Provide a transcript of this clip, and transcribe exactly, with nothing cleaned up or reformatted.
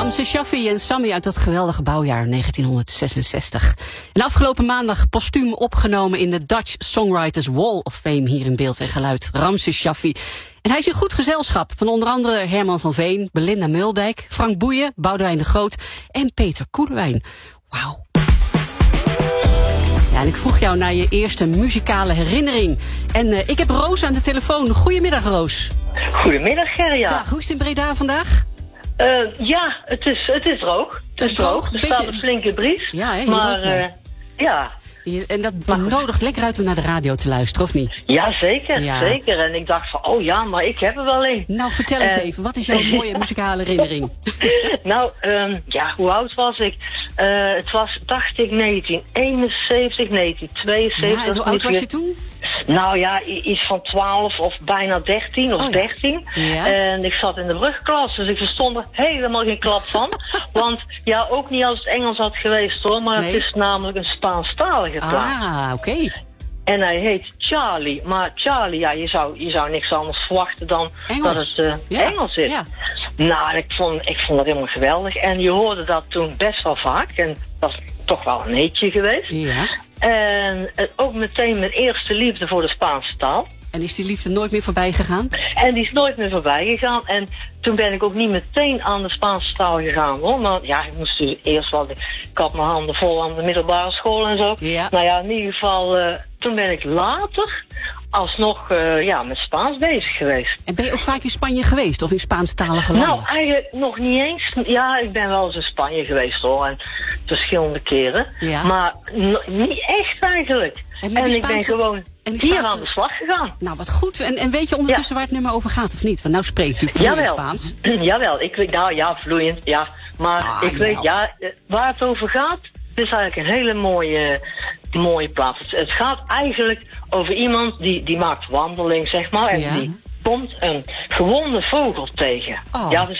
Ramses Shaffi en Sammy uit dat geweldige bouwjaar negentienhonderdzesenzestig. En afgelopen maandag postuum opgenomen in de Dutch Songwriters Wall of Fame hier in beeld en geluid. Ramses Shaffi. En hij is in goed gezelschap van onder andere Herman van Veen, Belinda Muldijk, Frank Boeien, Boudewijn de Groot en Peter Koelewijn. Wauw. Ja, en ik vroeg jou naar je eerste muzikale herinnering. En uh, ik heb Roos aan de telefoon. Goedemiddag, Roos. Goedemiddag, Gerja. Dag, hoe is het in Breda vandaag? Uh, ja, het is, het is droog. Het is droog. Er staat een flinke bries. Ja, hè, maar ook, ja. Uh, ja. En dat benodigt lekker uit om naar de radio te luisteren, of niet? Ja, zeker. Ja. Zeker. En ik dacht van, oh ja, maar ik heb er wel een. Nou, vertel eens uh, even. Wat is jouw mooie muzikale herinnering? Nou, um, ja, hoe oud was ik? Uh, het was, dacht ik, negentien eenenzeventig, negentien tweeënzeventig. Ja, en hoe oud was je toen? Nou ja, iets van twaalf of bijna dertien of oh, ja. dertien. Ja. En ik zat in de brugklas, dus ik verstond er helemaal geen klap van. Want ja, ook niet als het Engels had geweest hoor, maar nee. Het is namelijk een Spaanstalige plaat. Ah, oké. Okay. En hij heet Charlie. Maar Charlie, ja, je zou, je zou niks anders verwachten dan Engels. dat het uh, ja. Engels is. Ja. Nou, ik vond, ik vond dat helemaal geweldig. En je hoorde dat toen best wel vaak. En dat is toch wel een hitje geweest. Ja. En uh, ook meteen mijn eerste liefde voor de Spaanse taal. En is die liefde nooit meer voorbij gegaan? En die is nooit meer voorbij gegaan. En toen ben ik ook niet meteen aan de Spaanse taal gegaan hoor. Maar ja, ik moest dus eerst wel... Ik had mijn handen vol aan de middelbare school en zo. Ja. Nou ja, in ieder geval... Uh, toen ben ik later alsnog uh, ja, met Spaans bezig geweest. En ben je ook vaak in Spanje geweest? Of in Spaanstalige landen? Nou, eigenlijk nog niet eens. Ja, ik ben wel eens in Spanje geweest hoor. En verschillende keren. Ja. Maar no, niet echt eigenlijk. En, en ik Spaanse... ben gewoon en hier Spaanse... aan de slag gegaan. Nou, wat goed. En, en weet je ondertussen ja. waar het nummer over gaat of niet? Want nou spreek je natuurlijk vloeiend Spaans. Jawel, ik weet, nou ja, vloeiend, ja. Maar ah, ik weet, ja, waar het over gaat, het is eigenlijk een hele mooie, mooie plaat. Het, het gaat eigenlijk over iemand die, die maakt wandeling, zeg maar. En ja. die komt een gewonde vogel tegen. Oh. Ja, dus